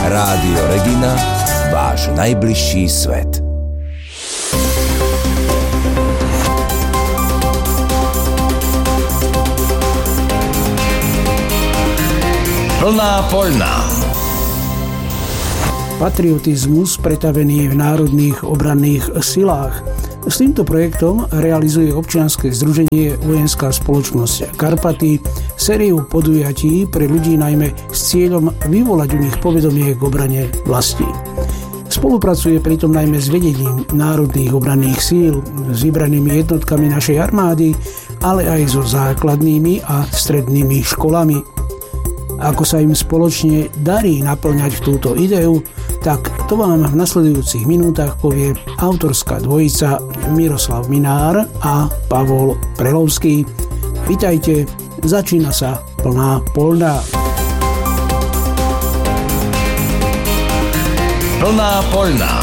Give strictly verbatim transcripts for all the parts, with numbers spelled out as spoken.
Rádio Regina, váš najbližší svet. Plná poľná. Patriotizmus pretavený v národných obranných silách. S týmto projektom realizuje občianske združenie Vojenská spoločnosť Karpaty sériu podujatí pre ľudí najmä s cieľom vyvolať u nich povedomie k obrane vlasti. Spolupracuje pritom najmä s vedením národných obranných síl, s vybranými jednotkami našej armády, ale aj so základnými a strednými školami. Ako sa im spoločne darí naplňať túto ideu, tak to vám v nasledujúcich minútach povie autorská dvojica Miroslav Minár a Pavol Prelovský. Vitajte, začína sa Plná poľná. Plná poľná.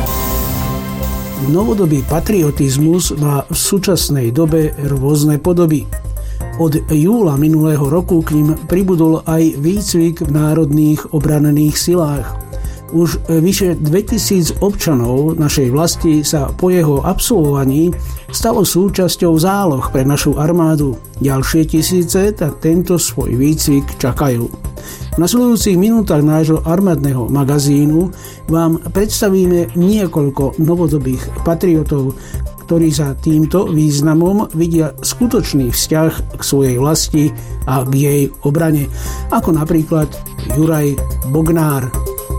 Novodobý patriotizmus má v súčasnej dobe rôzne podoby. Od júla minulého roku k ním pribudol aj výcvik v národných obranných silách. Už vyše dvetisíc občanov našej vlasti sa po jeho absolvovaní stalo súčasťou záloh pre našu armádu. Ďalšie tisíce tak tento svoj výcvik čakajú. V nasledujúcich minútach nášho armádneho magazínu vám predstavíme niekoľko novodobých patriotov, ktorí sa týmto významom vidia skutočný vzťah k svojej vlasti a k jej obrane, ako napríklad Juraj Bognár.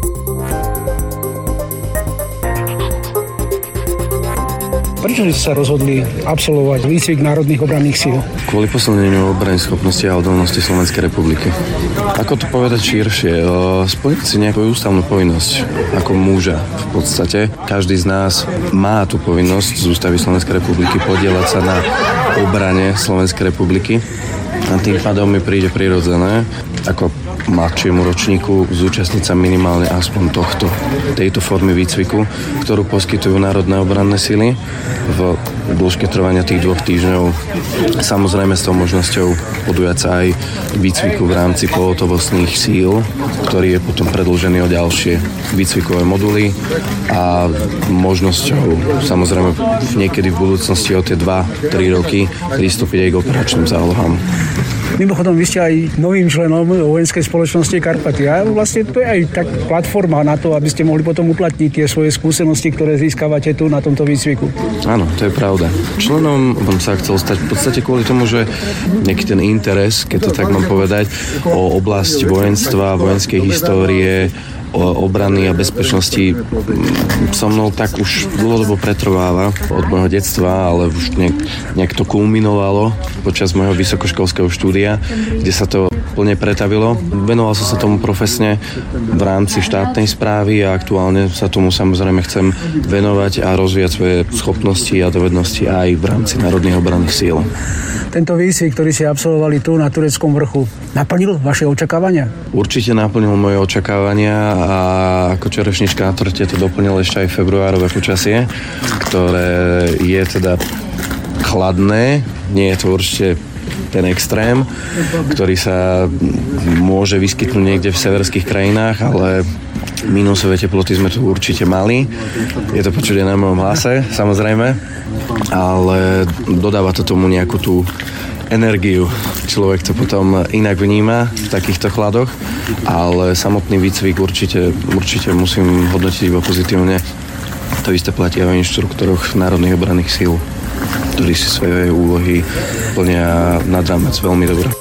Prečo ste sa rozhodli absolvovať výcvik národných obranných síl? Kvôli posilneniu obrany schopnosti a odolnosti Slovenskej republiky. Ako to povedať širšie? Splniť si nejakú ústavnú povinnosť ako muža v podstate. Každý z nás má tú povinnosť z ústavy Slovenskej republiky podieľať sa na obrane Slovenskej republiky. A tým pádom mi príde prirodzené, ako mladšiemu ročníku zúčastniť sa minimálne aspoň tohto, tejto formy výcviku, ktorú poskytujú národné obranné sily v dĺžke trvania tých dvoch týždňov. Samozrejme s tou možnosťou podujať sa aj výcviku v rámci pohotovostných síl, ktorý je potom predĺžený o ďalšie výcvikové moduly a možnosťou samozrejme niekedy v budúcnosti o tie dva tri roky pristúpiť aj k operačným zálohám. Mimochodom, vy ste aj novým členom Vojenskej spoločnosti Karpaty. A vlastne to je aj tak platforma na to, aby ste mohli potom uplatniť tie svoje skúsenosti, ktoré získavate tu na tomto výcviku. Áno, to je pravda. Členom som sa chcel stať v podstate kvôli tomu, že nejaký ten interes, keď to tak mám povedať, o oblasť vojenstva, vojenskej histórie, o obrany a bezpečnosti so mnou tak už dlhodobo pretrváva od môjho detstva, ale už nejak, nejak to kulminovalo počas môjho vysokoškolského štúdia, kde sa to plne pretavilo. Venoval som sa tomu profesne v rámci štátnej správy a aktuálne sa tomu samozrejme chcem venovať a rozvíjať svoje schopnosti a dovednosti aj v rámci národných obranných síl. Tento výcvik, ktorý ste absolvovali tu na Tureckom vrchu, naplnil vaše očakávania? Určite naplnil moje očakávania a ako čerešnička na torte to doplnil ešte aj februárové počasie, ktoré je teda chladné, nie je to určite ten extrém, ktorý sa môže vyskytnúť niekde v severských krajinách, ale minusové teploty sme tu určite mali. Je to počuť aj na mojom hlase, samozrejme, ale dodáva to tomu nejakú tú energiu. Človek to potom inak vníma v takýchto chladoch, ale samotný výcvik určite, určite musím hodnotiť iba pozitívne. To isté platí aj o inštruktoroch národných obranných síl, ktorí si svoje úlohy plnia nad rámec veľmi dobre.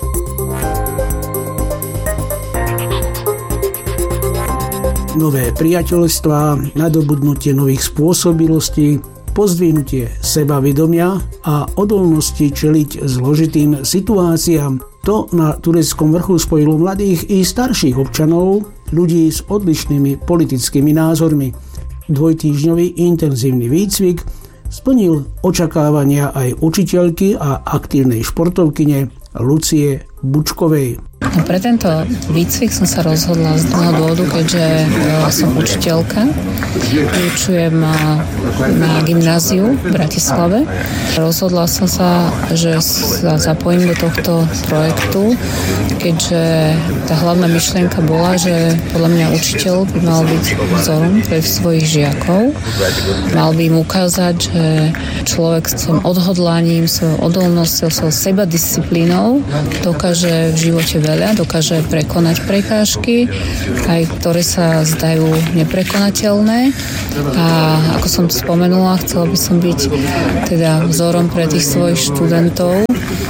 Nové priateľstvá, nadobudnutie nových spôsobilostí, pozdvihnutie sebavedomia a odolnosti čeliť zložitým situáciám. To na tureckom vrchu spojilo mladých i starších občanov, ľudí s odlišnými politickými názormi. Dvojtýždňový intenzívny výcvik splnil očakávania aj učiteľky a aktívnej športovkyne Lucie Bučkovej. No, pre tento výcvik som sa rozhodla z toho dôvodu, keďže uh, som učiteľka. Vyučujem uh, na gymnáziu v Bratislave. Rozhodla som sa, že sa zapojím do tohto projektu, keďže tá hlavná myšlienka bola, že podľa mňa učiteľ by mal byť vzorom pre svojich žiakov. Mal by im ukázať, že človek s svojím odhodlaním, svojou odolnosťou, svojou sebadisciplínou dokáže v živote veľa, dokáže prekonať prekážky, aj ktoré sa zdajú neprekonateľné. A ako som spomenula, chcela by som byť teda vzorom pre tých svojich študentov,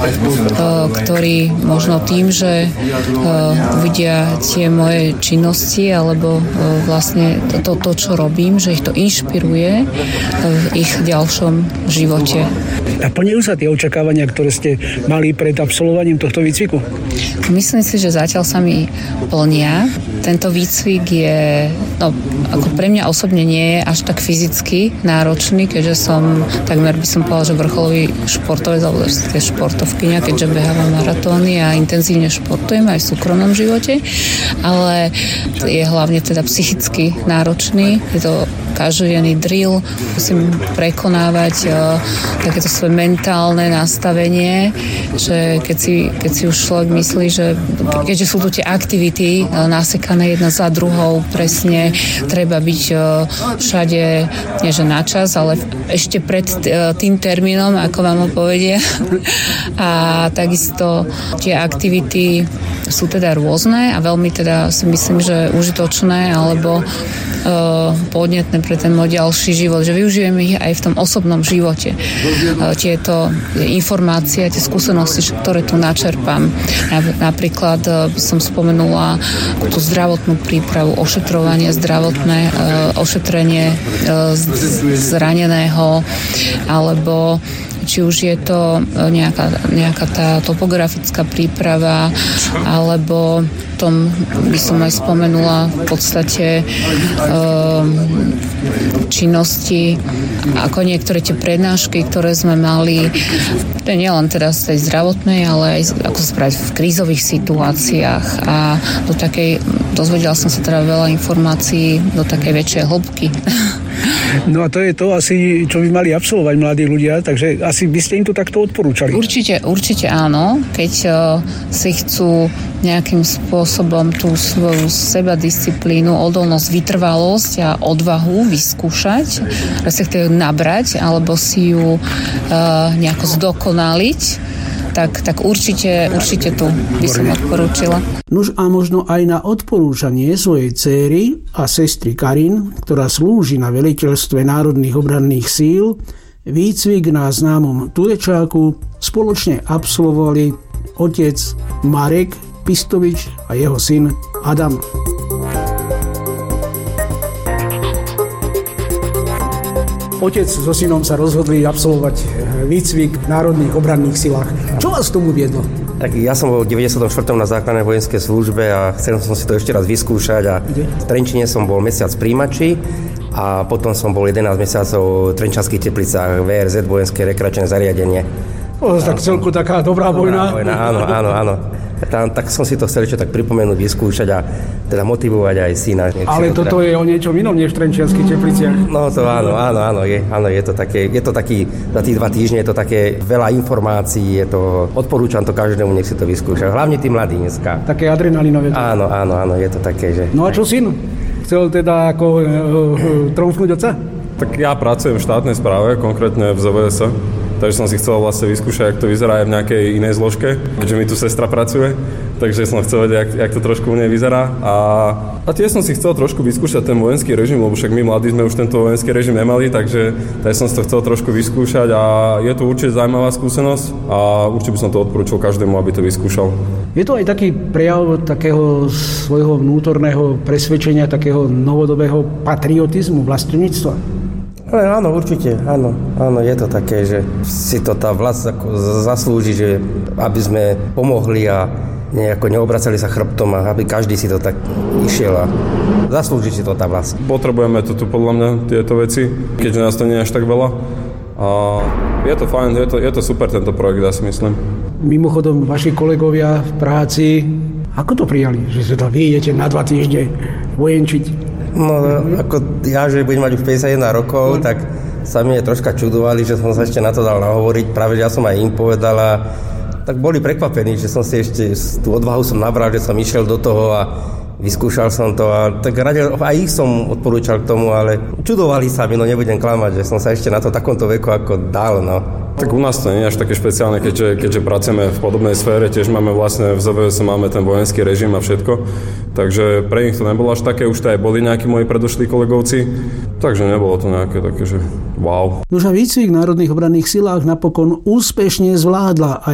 ktorí možno tým, že uvidia tie moje činnosti alebo vlastne to, to, čo robím, že ich to inšpiruje v ich ďalšom živote. A plňujú sa tie očakávania, ktoré ste mali pred absolvovaním tohto výcviku? Myslím si, že zatiaľ sa mi plnia. Tento výcvik je, no, ako pre mňa osobne nie je až tak fyzicky náročný, keďže som, takmer by som povedala, že vrcholový športovec alebo športovkyňa, keďže behávam maratóny a intenzívne športujem aj v súkromnom živote, ale je hlavne teda psychicky náročný. Je to každodenný drill, musím prekonávať uh, takéto svoje mentálne nastavenie, že keď si, keď si už človek myslí, že keďže sú tu tie aktivity uh, nasekané jedna za druhou, presne treba byť uh, všade, nie že na čas, ale ešte pred uh, tým termínom, ako vám ho povedia. A takisto tie aktivity sú teda rôzne a veľmi teda si myslím, že užitočné alebo uh, podnetné pre ten môj ďalší život, že využijem ich aj v tom osobnom živote. Uh, tieto informácie, tie skúsenosti, ktoré tu načerpám. Napríklad uh, by som spomenula tú zdravotnú prípravu, ošetrovanie zdravotné, uh, ošetrenie uh, zraneného, alebo či už je to nejaká, nejaká tá topografická príprava, alebo tom by som aj spomenula v podstate um, činnosti, ako niektoré tie prednášky, ktoré sme mali, nielen teda z tej zdravotnej, ale aj ako spraviť v krízových situáciách a do takej, dozvedela som sa teda veľa informácií do takej väčšej hĺbky. No a to je to asi, čo by mali absolvovať mladí ľudia, takže asi by ste im to takto odporúčali. Určite, určite áno, keď uh, si chcú nejakým spôsobom tú svoju sebadisciplínu, odolnosť, vytrvalosť a odvahu vyskúšať, respektíve nabrať, alebo si ju uh, nejako zdokonaliť, tak, tak určite, určite tu by som odporúčila. Nuž a možno aj na odporúčanie svojej céry a sestry Karin, ktorá slúži na veliteľstve národných obranných síl, výcvik na známom Turečáku spoločne absolvovali otec Marek Pistovič a jeho syn Adam. Otec so synom sa rozhodli absolvovať výcvik v národných obranných silách. Čo vás tomu viedlo? Tak ja som bol v deväťdesiatom štvrtom na základnej vojenskej službe a chcel som si to ešte raz vyskúšať a v Trenčine som bol mesiac v príjimači a potom som bol jedenásť mesiacov v Trenčanských Teplicách vé er zet, vojenské rekreačné zariadenie. O, tak celku taká dobrá vojna. Dobrá vojna, áno, áno, áno. Tam, tak som si to chcel ešte tak pripomenúť, vyskúšať a teda motivovať aj syna. Ale toto je o niečom inom, než v Trenčianskych Tepliciach. No to áno, áno, áno, je, áno, je to také, je to taký, za tých dva týždne je to také veľa informácií, je to, odporúčam to každému, nech si to vyskúša, hlavne tí mladí dneska. Také adrenalinové. Áno, áno, áno, je to také, že... No a čo syn? Chcel teda ako e, e, tromfnúť otca? Tak ja pracujem v štátnej správe, konkrétne v zet vé es, takže som si chcel vlastne vyskúšať, jak to vyzerá aj v nejakej inej zložke, keďže mi tu sestra pracuje, takže som chcel vedieť, jak, jak to trošku u nej vyzerá. A, a tiež som si chcel trošku vyskúšať ten vojenský režim, lebo však my mladí sme už tento vojenský režim nemali, takže tak som si to chcel trošku vyskúšať a je to určite zaujímavá skúsenosť a určite by som to odporúčil každému, aby to vyskúšal. Je to aj taký prejav takého svojho vnútorného presvedčenia, takého novodobého patriotizmu, vlastenectva? Ale áno, určite, áno, áno, je to také, že si to tá vlast ako zaslúži, že aby sme pomohli a nejako neobracali sa chrbtom a aby každý si to tak išiel a zaslúži si to tá vlast. Potrebujeme to tu podľa mňa, tieto veci, keďže nás to nie je až tak veľa. A je to fajn, je to, je to super tento projekt, ja si myslím. Mimochodom, vaši kolegovia v práci Ako to prijali, že teda vy idete na dva týždne vojenčiť? No, ako ja, že budem mať už päťdesiatjeden rokov, tak sami je troška čudovali, že som sa ešte na to dal nahovoriť. Práve, že ja som aj im povedal a tak boli prekvapení, že som si ešte tú odvahu som nabral, že som išiel do toho a vyskúšal som to a tak radil, aj ich som odporúčal k tomu, ale čudovali sa mi, no nebudem klamať, že som sa ešte na to takomto veku ako dal, no. Tak u nás to nie je až také špeciálne, keďže, keďže pracujeme v podobnej sfére, tiež máme vlastne v zet vé es máme ten vojenský režim a všetko, takže pre nich to nebolo až také, už to aj boli nejakí moji predošlí kolegovci, takže nebolo to nejaké také, že wow. Nož a výcvik v národných obranných silách napokon úspešne zvládla aj